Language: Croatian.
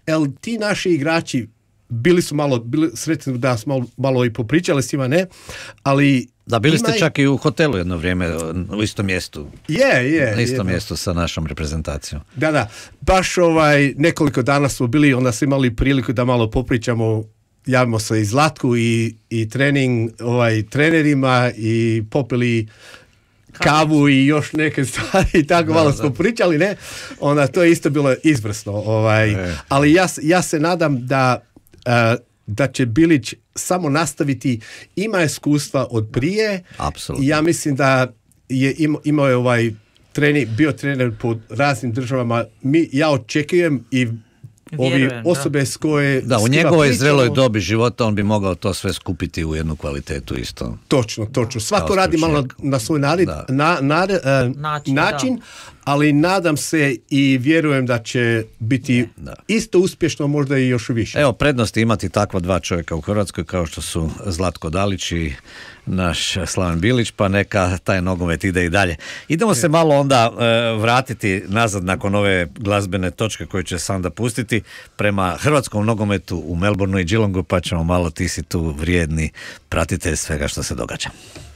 Jel ti naši igrači bili sretni da smo malo i popričali s njima, ne? Ali da, bili ste čak i u hotelu jedno vrijeme, u istom mjestu. Na istom mjestu sa našom reprezentacijom. Da. Baš nekoliko dana smo bili, onda smo imali priliku da malo popričamo, javimo se i Zlatku i trening trenerima i popili kavu i još neke stvari i tako malo smo pričali, ne? Onda to je isto bilo izvrsno. Ali ja se nadam da će Bilić samo nastaviti, ima iskustva od prije. Apsolutno. Ja mislim da je imao bio trener po raznim državama. Ja očekujem i osobe s koje... Da, u njegovoj zreloj dobi života on bi mogao to sve skupiti u jednu kvalitetu isto. Točno. Svako radi malo na svoj način, ali nadam se i vjerujem da će biti isto uspješno, možda i još više. Evo, prednosti imati takva dva čovjeka u Hrvatskoj kao što su Zlatko Dalić i naš Slaven Bilić, pa neka taj nogomet ide i dalje. Idemo se malo onda vratiti nazad nakon ove glazbene točke koju će sam da pustiti prema hrvatskom nogometu u Melbourneu i Geelongu, pa ćemo malo, ti si tu vrijedni pratitelj svega što se događa.